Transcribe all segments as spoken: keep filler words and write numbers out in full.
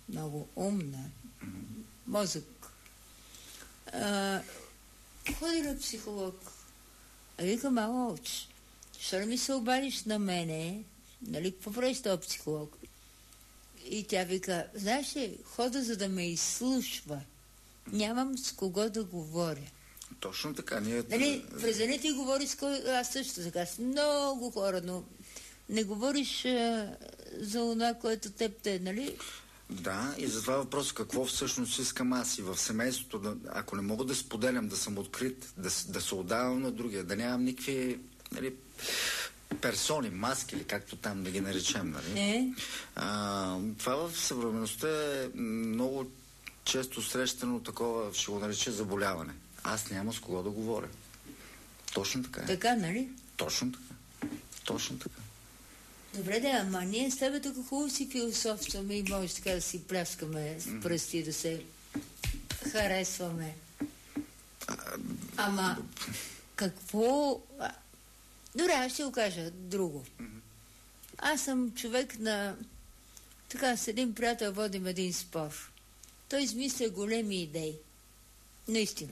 много умна, мозък. А, ходи на психолог. А вика, мама, очи, защо не ми се обадиш на мене? Нали, какво правиш този психолог? И тя вика, знаеш ли, хода за да ме изслушва. Нямам с кого да говоря. Точно така. Ние... Нали, през деня ти говориш с кой... Аз също така с много хора, но не говориш а, за това, което теб те, нали? Да, и затова въпрос какво всъщност искам аз и в семейството, да, ако не мога да споделям, да съм открит, да, да се отдавам на другия, да нямам никакви, нали, персони, маски или както там да ги наречем, нали? Е? А, това в съвременността е много често срещано такова, ще го нарече заболяване. Аз няма с кого да говоря. Точно така е. Така, нали? Точно така. Точно така. Добре, да, ама ние с тебе тук хубаво си философстваме и може така да си пляскаме с пръсти, да се харесваме. Ама какво... Добре, аз ще го кажа друго. Аз съм човек на... Така, с един приятел водим един спор. Той измисля големи идеи. Наистина.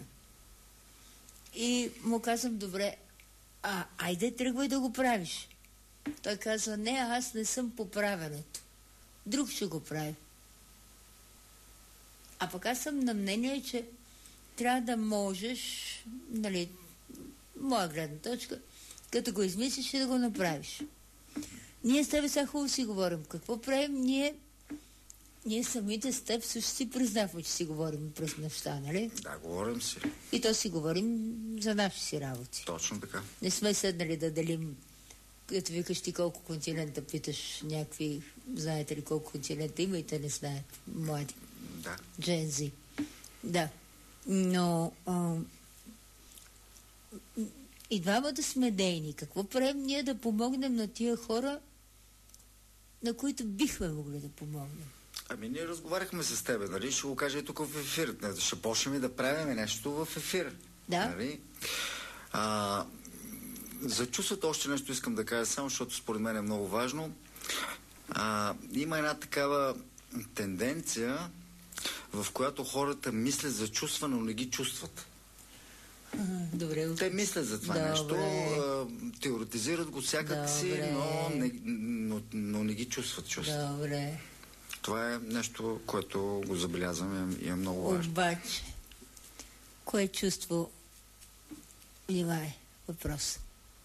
И му казвам, добре, а, айде тръгвай да го правиш. Той казва, не, аз не съм по правенето. Друг ще го прави. А пък аз съм на мнение, че трябва да можеш, нали, моя гледна точка, като го измислиш и да го направиш. Ние с тебе сега хубаво си говорим. Какво правим? Ние, ние самите с теб също си признаваме, че си говорим през неща, нали? Да, говорим си. И то си говорим за наши си работи. Точно така. Не сме седнали да делим, като викаш ти колко континента, питаш някакви, знаете ли колко континента има и те не знаят, млади. Да. Джензи. Да. Но а, и двамата сме дейни. Какво правим ние да помогнем на тия хора, на които бихме могли да помогнем? Ами ние разговаряхме с тебе, нали? Ще го кажа и тук в ефир. Ще почнем да правим нещо в ефир. Да. Нали? А, за чувството още нещо искам да кажа само, защото според мен е много важно. А, има една такава тенденция, в която хората мислят за чувства, но не ги чувстват. Добре. Те мислят за това Добре. нещо, а, теоретизират го всякак си, но не, но, но не ги чувстват чувства. Добре. Това е нещо, което го забелязваме и е много важно. Обаче, кое чувство, внимай, въпрос.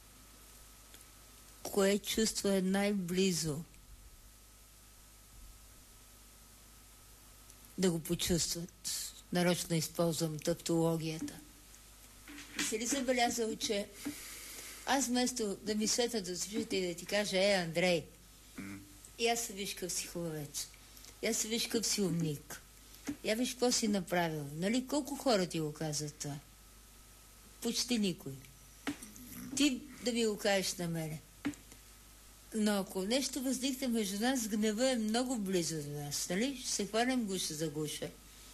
Кое чувство е най-близо да го почувстват? Нарочно използвам тавтологията. И си ли забелязал, че аз вместо да ми светнат да слушате и да ти кажа, е, Андрей, mm. и аз се виж къв си хубавец, и аз се виж къв си умник, я виж какво си направил. Нали, колко хора ти го казват това? Почти никой. Ти да ми го кажеш на мене. Но ако нещо възникне между нас, гнева е много близо до нас, нали? Ще се хванем гуша за гуша.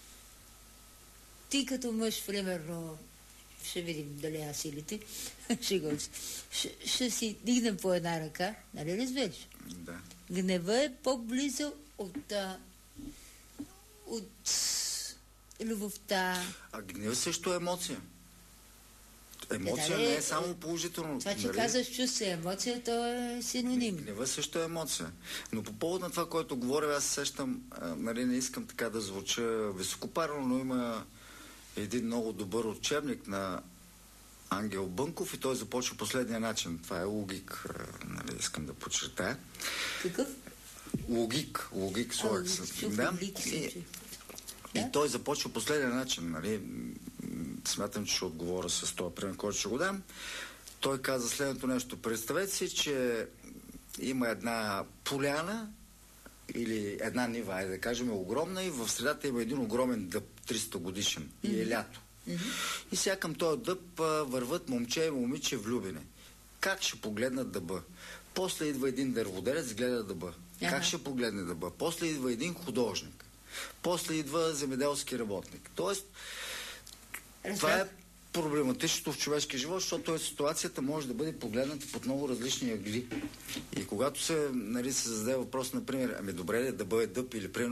Ти като мъж, примерно, ще видим дали аз или ти, ще, го, ще, ще си дигнем по една ръка, нали разбираш? Да. Гнева е по-близо от, а, от любовта. А гнев също е емоция. Емоция да, да, не е само положително. Това, че нали? казваш чувство и емоция, то е синоним. Гнева също е емоция. Но по повод на това, което говоря, аз сещам, а, нали, не искам така да звуча високопарно, но има един много добър учебник на Ангел Бънков и той започва последния начин. Това е логик, нали, искам да подчертая. Какъв? Логик. Логик, слоек. Да. И, и той започва последния начин, нали. Смятам, че ще отговоря с този пример, който ще го дам. Той каза следното нещо. Представете си, че има една поляна или една нива, е да кажем, огромна и в средата има един огромен дъб, триста годишен, mm-hmm. и е лято. Mm-hmm. И сега към този дъб а, върват момче и момиче влюбени. Как ще погледнат дъба? После идва един дърводелец, гледа дъба. Ага. Как ще погледне дъба? После идва един художник. После идва земеделски работник. Тоест, Разбрах. Това е проблематичното в човешкия живот, защото ситуацията може да бъде погледната под много различни ъгли. И когато се, нали, се зададе въпрос, например, ами добре ли да бъде дъб или примерно